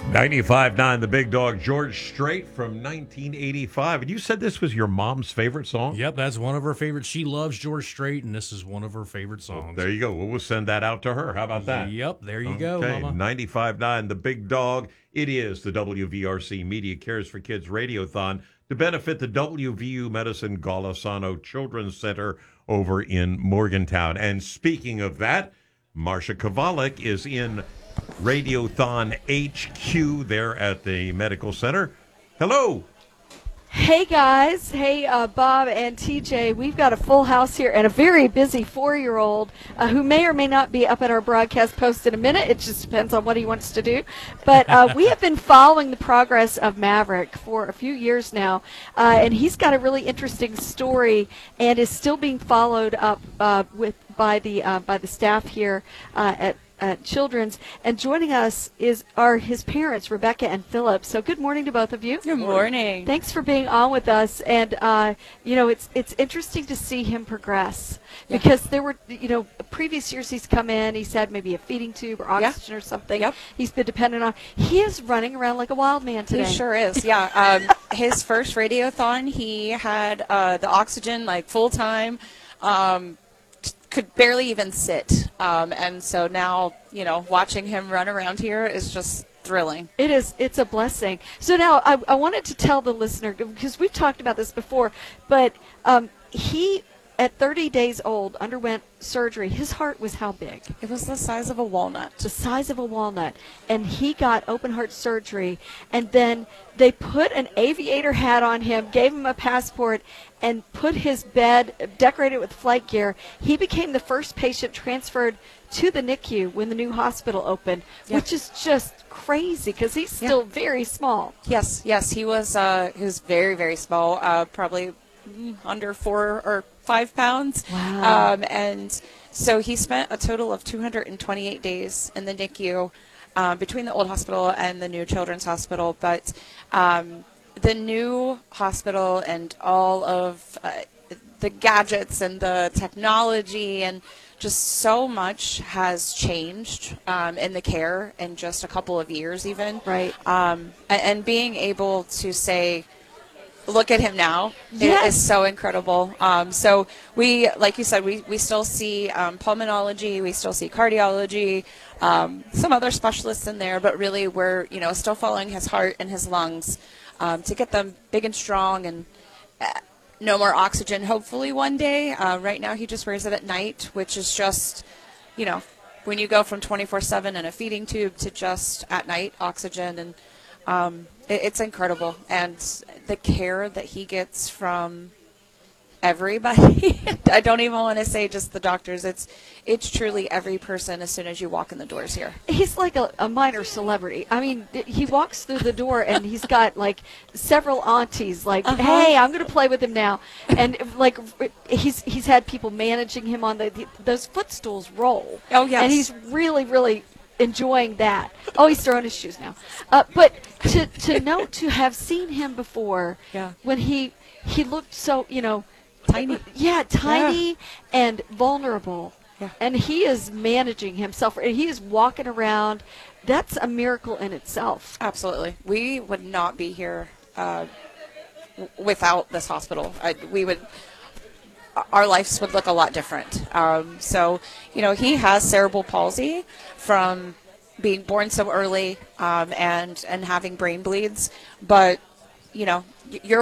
95.9 The Big Dog, George Strait from 1985. And you said this was your mom's favorite song? Yep, that's one of her favorites. She loves George Strait, and this is one of her favorite songs. There you go. We'll send that out to her. How about that? Yep, there you go, Okay, Mama. 95.9 The Big Dog. It is the WVRC Media Cares for Kids Radiothon to benefit the WVU Medicine Golisano Children's Center over in Morgantown. And speaking of that, Marcia Kovalik is in Radiothon HQ there at the medical center. Hello. Hey guys, hey Bob and TJ, we've got a full house here and a very busy 4-year-old who may or may not be up at our broadcast post in a minute. It just depends on what he wants to do. But we have been following the progress of Maverick for a few years now, and he's got a really interesting story and is still being followed up by the staff here at Children's, and joining us are his parents, Rebecca and Philip. So good morning to both of you. Good morning. Thanks for being on with us. And it's interesting to see him progress because there were previous years he's come in, he's had maybe a feeding tube or oxygen or something. Yep. He's been dependent on. He is running around like a wild man today. He sure is. Yeah. His first radiothon, he had the oxygen like full time. Could barely even sit. And so now, watching him run around here is just thrilling. It's a blessing. So now I wanted to tell the listener, because we've talked about this before, but he, at 30 days old, underwent surgery. His heart was how big? It was the size of a walnut. The size of a walnut. And he got open heart surgery, and then they put an aviator hat on him, gave him a passport, and put his bed, decorated with flight gear. He became the first patient transferred to the NICU when the new hospital opened, which is just crazy because he's still very small. Yes, he was very, very small, probably under 4 or 5 pounds. Wow. And so he spent a total of 228 days in the NICU between the old hospital and the new children's hospital. But the new hospital and all of the gadgets and the technology and just so much has changed in the care in just a couple of years even. Right. And being able to say, look at him now. It is so incredible. So we, like you said, we still see pulmonology, we still see cardiology, some other specialists in there, but really we're, still following his heart and his lungs to get them big and strong and no more oxygen, hopefully one day. Right now he just wears it at night, which is just, when you go from 24/7 in a feeding tube to just at night oxygen, and it's incredible. And the care that he gets from everybody, I don't even want to say just the doctors, it's truly every person as soon as you walk in the doors here. He's like a minor celebrity. I mean, he walks through the door and he's got like several aunties like, hey, I'm going to play with him now. And like he's had people managing him on those footstools roll. Oh, yes. And he's really, really enjoying that. Oh, he's throwing his shoes now. But to have seen him before when he looked so, Tiny. Yeah, tiny and vulnerable. Yeah. And he is managing himself. And he is walking around. That's a miracle in itself. Absolutely. We would not be here without this hospital. Our lives would look a lot different. So, he has cerebral palsy from being born so early and having brain bleeds. But, you're